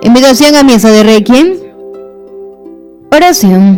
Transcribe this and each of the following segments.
Invitación a misa de Requiem. Oración.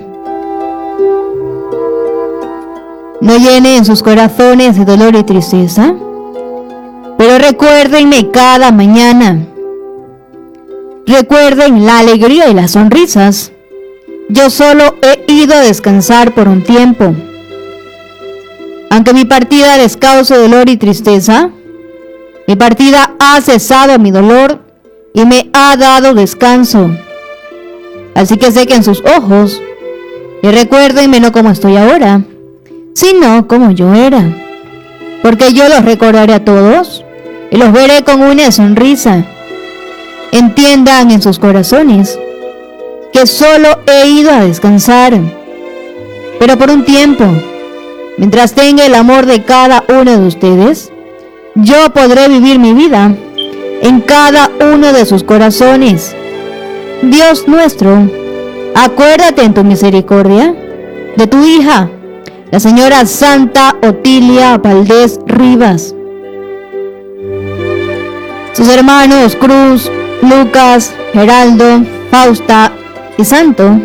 No llenen sus corazones de dolor y tristeza, pero recuérdenme cada mañana. Recuerden la alegría y las sonrisas. Yo solo he ido a descansar por un tiempo. Aunque mi partida les cause dolor y tristeza, mi partida ha cesado mi dolor y me ha dado descanso. Así que sequen sus ojos y recuérdenme no como estoy ahora, sino como yo era. Porque yo los recordaré a todos y los veré con una sonrisa. Entiendan en sus corazones que solo he ido a descansar, pero por un tiempo. Mientras tenga el amor de cada uno de ustedes, yo podré vivir mi vida en cada uno de sus corazones. Dios nuestro, acuérdate en tu misericordia de tu hija, la señora Santa Otilia Valdés Rivas, sus hermanos Cruz, Lucas, Geraldo, Fausta y Santo,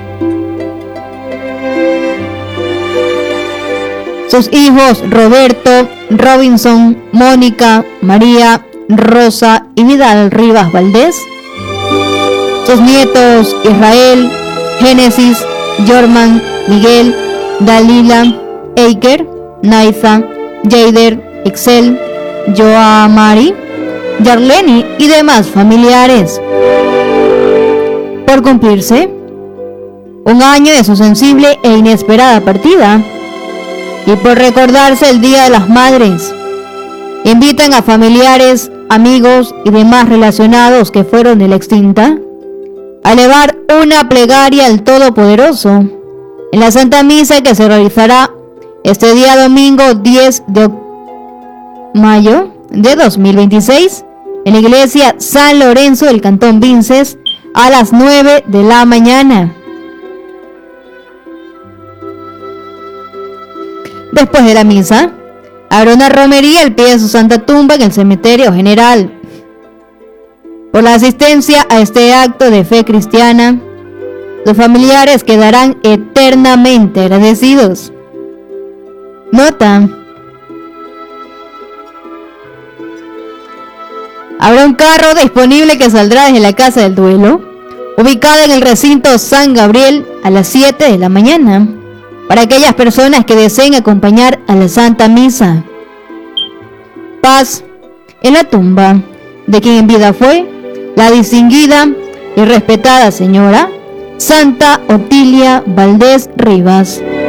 sus hijos Roberto, Robinson, Mónica, María, Rosa y Vidal Rivas Valdés, sus nietos Israel, Génesis, Jorman, Miguel, Dalila, Eiker, Naiza, Jader, Excel, Joamari, Yarleni y demás familiares. Por cumplirse un año de su sensible e inesperada partida, y por recordarse el Día de las Madres, invitan a familiares, amigos y demás relacionados que fueron de la extinta a elevar una plegaria al Todopoderoso en la Santa Misa que se realizará este día domingo 10 de mayo de 2026 en la iglesia San Lorenzo del Cantón Vinces a las 9 de la mañana. Después de la misa, habrá una romería al pie de su santa tumba en el cementerio general. Por la asistencia a este acto de fe cristiana, los familiares quedarán eternamente agradecidos. Nota: habrá un carro disponible que saldrá desde la Casa del Duelo, ubicada en el recinto San Gabriel, a las 7 de la mañana, para aquellas personas que deseen acompañar a la Santa Misa. Paz en la tumba de quien en vida fue la distinguida y respetada señora Santa Otilia Valdés Rivas.